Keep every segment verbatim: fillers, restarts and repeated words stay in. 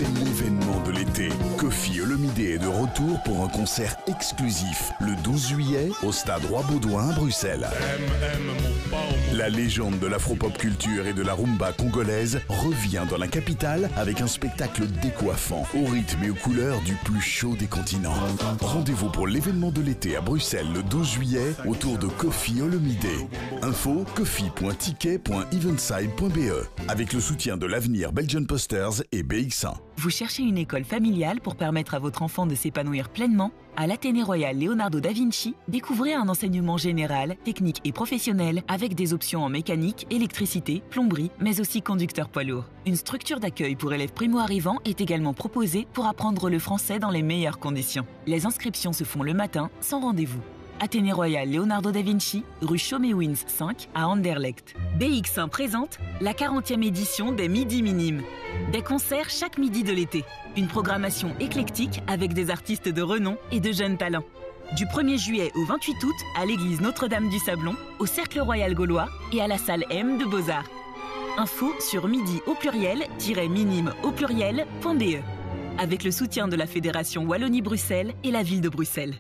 c'est l'événement de l'été. Kofi Olomide est de retour pour un concert exclusif le douze juillet au Stade Roi-Baudouin à Bruxelles. La légende de l'afro-pop culture et de la rumba congolaise revient dans la capitale avec un spectacle décoiffant, au rythme et aux couleurs du plus chaud des continents. Rendez-vous pour l'événement de l'été à Bruxelles le douze juillet autour de Kofi Olomide. Info kofi point ticket point eventside point b e avec le soutien de l'Avenir Belgian Posters et B X un. Vous cherchez une école familiale pour permettre à votre enfant de s'épanouir pleinement? À l'Athénée Royal Leonardo da Vinci, découvrez un enseignement général, technique et professionnel avec des options en mécanique, électricité, plomberie, mais aussi conducteur poids lourd. Une structure d'accueil pour élèves primo-arrivants est également proposée pour apprendre le français dans les meilleures conditions. Les inscriptions se font le matin, sans rendez-vous. Athénée Royal Leonardo da Vinci, rue Chaumet-Wins cinq à Anderlecht. B X un présente la quarantième édition des Midi Minimes. Des concerts chaque midi de l'été. Une programmation éclectique avec des artistes de renom et de jeunes talents. Du premier juillet au vingt-huit août à l'église Notre-Dame du Sablon, au Cercle Royal Gaulois et à la salle M de Beaux-Arts. Info sur midi au pluriel-minime au pluriel.be avec le soutien de la Fédération Wallonie-Bruxelles et la ville de Bruxelles.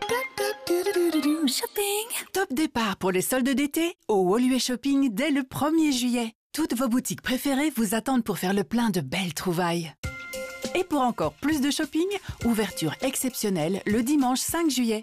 Shopping. Top départ pour les soldes d'été au Woluwe Shopping dès le premier juillet. Toutes vos boutiques préférées vous attendent pour faire le plein de belles trouvailles. Et pour encore plus de shopping, ouverture exceptionnelle le dimanche cinq juillet.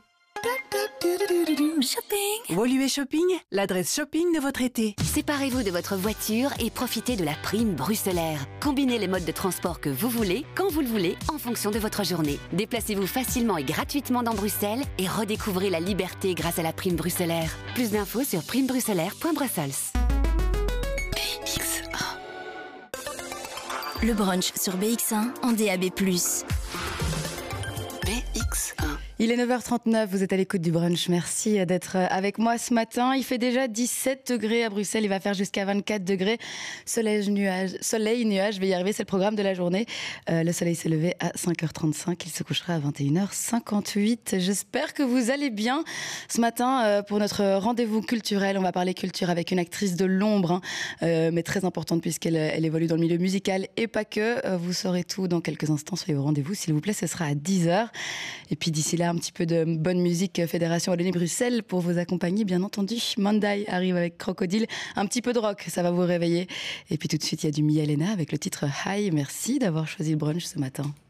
Shopping. Woluwe Shopping, l'adresse shopping de votre été. Séparez-vous de votre voiture et profitez de la prime bruxellaire. Combinez les modes de transport que vous voulez, quand vous le voulez, en fonction de votre journée. Déplacez-vous facilement et gratuitement dans Bruxelles et redécouvrez la liberté grâce à la prime bruxellaire. Plus d'infos sur prime bruxellaire point brussels. B X un. Le brunch sur B X un en D A B plus. B X un. Il est neuf heures trente-neuf, vous êtes à l'écoute du brunch. Merci d'être avec moi ce matin. Il fait déjà dix-sept degrés à Bruxelles, il va faire jusqu'à vingt-quatre degrés. Soleil, nuage, soleil, nuage, je vais y arriver, c'est le programme de la journée. Euh, le soleil s'est levé à cinq heures trente-cinq, il se couchera à vingt et une heures cinquante-huit. J'espère que vous allez bien. Ce matin, euh, pour notre rendez-vous culturel, on va parler culture avec une actrice de l'ombre, hein, euh, mais très importante puisqu'elle elle évolue dans le milieu musical et pas que. Euh, vous saurez tout dans quelques instants, soyez au rendez-vous, s'il vous plaît, ce sera à dix heures. Et puis d'ici là, un petit peu de bonne musique Fédération Wallonie-Bruxelles pour vous accompagner, bien entendu. Monday arrive avec Crocodile, un petit peu de rock, ça va vous réveiller. Et puis tout de suite, il y a du Mia Elena avec le titre High. Merci d'avoir choisi le brunch ce matin.